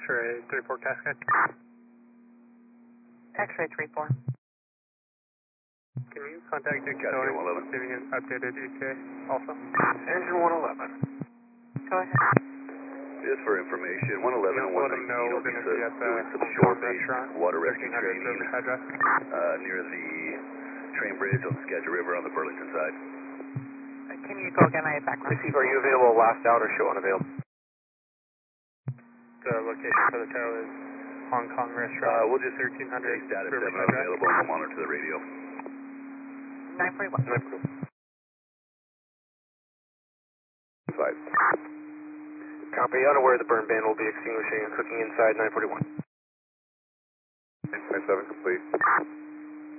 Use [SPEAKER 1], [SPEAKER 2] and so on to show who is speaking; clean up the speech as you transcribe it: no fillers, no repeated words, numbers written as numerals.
[SPEAKER 1] X-ray 34 Cascade.
[SPEAKER 2] X-ray 34.
[SPEAKER 1] Can you contact Dick
[SPEAKER 3] Cascade
[SPEAKER 1] Stone
[SPEAKER 3] 111.
[SPEAKER 1] giving an updated ETA also?
[SPEAKER 4] Engine 111.
[SPEAKER 2] Go ahead.
[SPEAKER 3] Just for information, 111 and
[SPEAKER 1] Let them know
[SPEAKER 3] 119 will
[SPEAKER 1] we're
[SPEAKER 3] be
[SPEAKER 1] going to be at the
[SPEAKER 3] doing some
[SPEAKER 1] Hong Kong
[SPEAKER 3] shore-based
[SPEAKER 1] restaurant,
[SPEAKER 3] water rescue
[SPEAKER 1] 1300
[SPEAKER 3] training
[SPEAKER 1] River address.
[SPEAKER 3] near the train bridge on the Skagit River on the Burlington side.
[SPEAKER 2] Can you go again? I have background.
[SPEAKER 4] Receive, are you available last out or show unavailable?
[SPEAKER 1] The location for the tow is Hong Kong restaurant.
[SPEAKER 3] We'll just
[SPEAKER 1] 1300
[SPEAKER 3] say status
[SPEAKER 1] River
[SPEAKER 3] 7
[SPEAKER 1] address.
[SPEAKER 3] unavailable and we'll monitor the radio.
[SPEAKER 2] 941.
[SPEAKER 3] 5.
[SPEAKER 4] Copy, unaware the burn ban will be extinguishing and cooking inside 941.
[SPEAKER 3] 97 complete.